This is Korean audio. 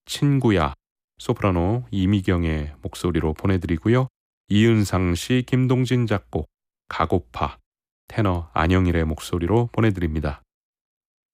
친구야, 소프라노 이미경의 목소리로 보내드리고요. 이은상 씨, 김동진 작곡, 가고파, 테너 안영일의 목소리로 보내드립니다.